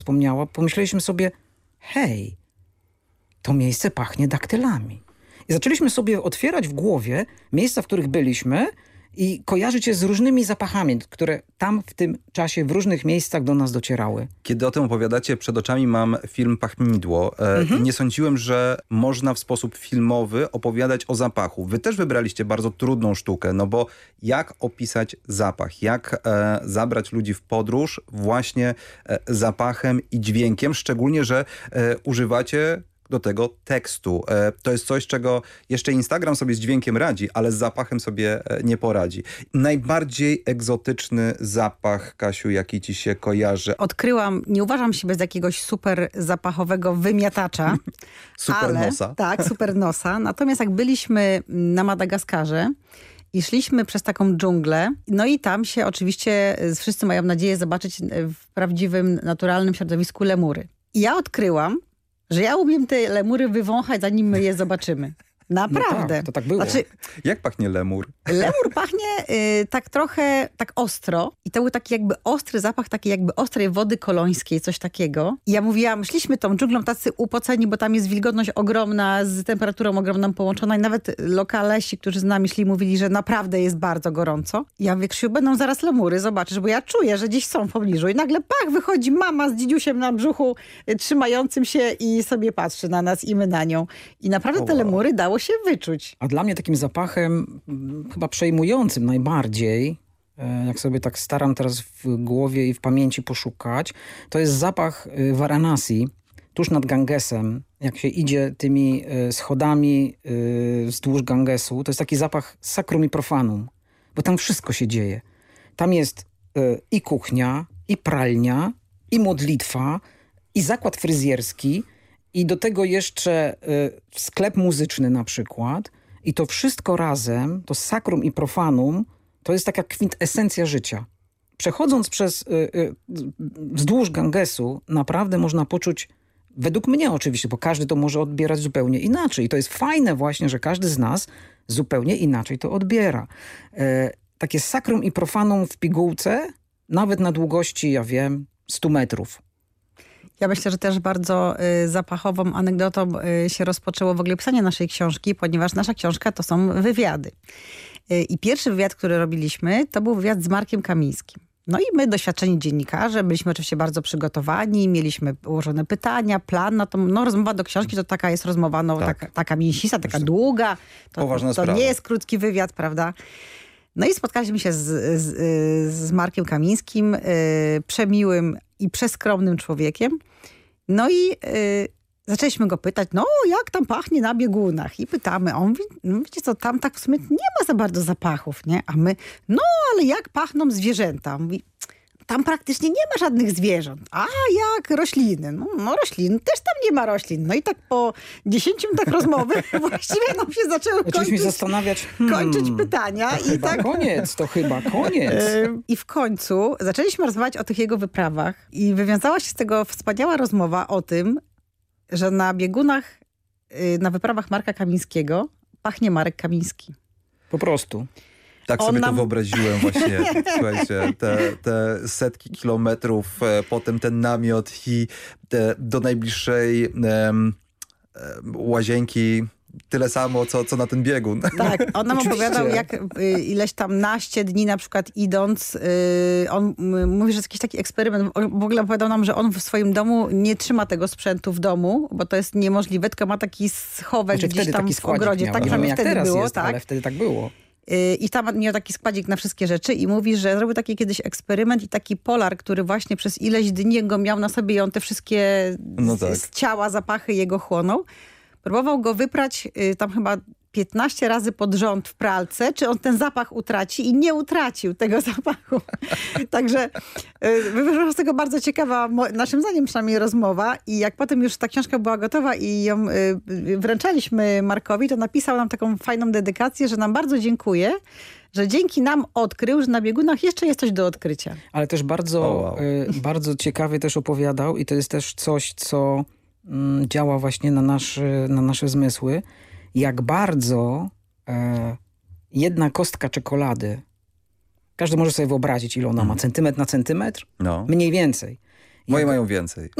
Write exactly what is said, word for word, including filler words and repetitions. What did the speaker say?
wspomniała, pomyśleliśmy sobie, hej, to miejsce pachnie daktylami. I zaczęliśmy sobie otwierać w głowie miejsca, w których byliśmy i kojarzyć je z różnymi zapachami, które tam w tym czasie w różnych miejscach do nas docierały. Kiedy o tym opowiadacie, przed oczami mam film Pachnidło. E, Mhm. Nie sądziłem, że można w sposób filmowy opowiadać o zapachu. Wy też wybraliście bardzo trudną sztukę, no bo jak opisać zapach? Jak e, zabrać ludzi w podróż właśnie e, zapachem i dźwiękiem? Szczególnie, że e, używacie do tego tekstu. E, to jest coś, czego jeszcze Instagram sobie z dźwiękiem radzi, ale z zapachem sobie e, nie poradzi. Najbardziej egzotyczny zapach, Kasiu, jaki ci się kojarzy? Odkryłam, nie uważam siebie za jakiegoś super zapachowego wymiatacza. Super ale, nosa. Tak, super nosa. Natomiast jak byliśmy na Madagaskarze i szliśmy przez taką dżunglę, no i tam się oczywiście wszyscy mają nadzieję zobaczyć w prawdziwym, naturalnym środowisku lemury. I ja odkryłam, że ja umiem te lemury wywąchać, zanim my je zobaczymy. Naprawdę. No tak, to tak było. Znaczy, Jak pachnie lemur? lemur pachnie y, tak trochę, tak ostro. I to był taki jakby ostry zapach, takiej jakby ostrej wody kolońskiej, coś takiego. I ja mówiłam, szliśmy tą dżunglą tacy upoceni, bo tam jest wilgotność ogromna, z temperaturą ogromną połączona i nawet lokalesi, którzy z nami szli, mówili, że naprawdę jest bardzo gorąco. I ja mówię, Krzysiu, będą zaraz lemury, zobaczysz, bo ja czuję, że gdzieś są w pobliżu. I nagle pach, wychodzi mama z dzidziusiem na brzuchu, y, trzymającym się i sobie patrzy na nas i my na nią. I naprawdę O, te wow. lemury dało się wyczuć. A dla mnie takim zapachem m, chyba przejmującym najbardziej, e, jak sobie tak staram teraz w głowie i w pamięci poszukać, to jest zapach e, Varanasi, tuż nad Gangesem. Jak się idzie tymi e, schodami e, wzdłuż Gangesu, to jest taki zapach sacrum i profanum, bo tam wszystko się dzieje. Tam jest e, i kuchnia, i pralnia, i modlitwa, i zakład fryzjerski, i do tego jeszcze y, sklep muzyczny na przykład. I to wszystko razem, to sacrum i profanum, to jest taka kwintesencja życia. Przechodząc przez y, y, wzdłuż Gangesu, naprawdę można poczuć, według mnie oczywiście, bo każdy to może odbierać zupełnie inaczej. I to jest fajne właśnie, że każdy z nas zupełnie inaczej to odbiera. Y, takie sacrum i profanum w pigułce, nawet na długości, ja wiem, stu metrów. Ja myślę, że też bardzo y, zapachową anegdotą y, się rozpoczęło w ogóle pisanie naszej książki, ponieważ nasza książka to są wywiady. Y, I pierwszy wywiad, który robiliśmy, to był wywiad z Markiem Kamińskim. No i my, doświadczeni dziennikarze, byliśmy oczywiście bardzo przygotowani, mieliśmy ułożone pytania, plan na tą, no rozmowa do książki to taka jest rozmowa, no Tak. taka, taka mięsista, taka długa. To, Poważna to sprawa. nie jest krótki wywiad, prawda? No i spotkaliśmy się z, z, z Markiem Kamińskim, y, przemiłym i przeskromnym człowiekiem. No i y, zaczęliśmy go pytać, no jak tam pachnie na biegunach? I pytamy, a on mówi, no wiecie co, tam tak w sumie nie ma za bardzo zapachów, nie? A my, no ale jak pachną zwierzęta? On mówi, tam praktycznie nie ma żadnych zwierząt. A jak rośliny? No, no roślin, też tam nie ma roślin. No i tak po dziesięciu minutach rozmowy właściwie nam się zaczęły Zaczęliśmy kończyć, zastanawiać, hmm, kończyć pytania. to I chyba tak koniec, to chyba koniec. Ym, I w końcu zaczęliśmy rozmawiać o tych jego wyprawach i wywiązała się z tego wspaniała rozmowa o tym, że na biegunach, y, na wyprawach Marka Kamińskiego pachnie Marek Kamiński. Po prostu. Tak On sobie to nam- wyobraziłem właśnie, słuchajcie, te, te setki kilometrów, e, potem ten namiot i te, do najbliższej em, em, łazienki tyle samo, co, co na ten biegun. Tak, on nam Oczywiście. opowiadał, jak y, ileś tam naście dni na przykład idąc, y, on y, mówi, że jest jakiś taki eksperyment. On w ogóle opowiadał nam, że on w swoim domu nie trzyma tego sprzętu w domu, bo to jest niemożliwe, tylko ma taki schowek Znaczy, gdzieś wtedy tam taki w składzik ogrodzie. miał. Tak, Nie że wiem, jak wtedy teraz było, jest, tak. ale wtedy tak było. Y, I tam miał taki składzik na wszystkie rzeczy i mówi, że zrobił taki kiedyś eksperyment i taki polar, który właśnie przez ileś dni go miał na sobie i on te wszystkie No z, tak. z ciała zapachy jego chłonął. Próbował go wyprać y, tam chyba piętnaście razy pod rząd w pralce, czy on ten zapach utraci i nie utracił tego zapachu. Także y, wyszła z tego bardzo ciekawa, mo- naszym zdaniem przynajmniej rozmowa i jak potem już ta książka była gotowa i ją y, y, wręczaliśmy Markowi, to napisał nam taką fajną dedykację, że nam bardzo dziękuję, że dzięki nam odkrył, że na biegunach jeszcze jest coś do odkrycia. Ale też bardzo, O, wow. y, bardzo ciekawie też opowiadał i to jest też coś, co mm, działa właśnie na, naszy, na nasze zmysły. Jak bardzo e, jedna kostka czekolady, każdy może sobie wyobrazić, ile ona ma, centymetr na centymetr, No. mniej więcej. Moje mają więcej.